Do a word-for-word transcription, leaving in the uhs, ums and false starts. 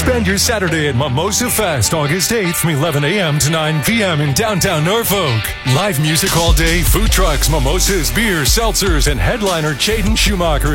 Spend your Saturday at Mimosa Fest, August eighth from eleven a.m. to nine p.m. in downtown Norfolk. Live music all day, food trucks, mimosas, beers, seltzers, and headliner Jaden Schumacher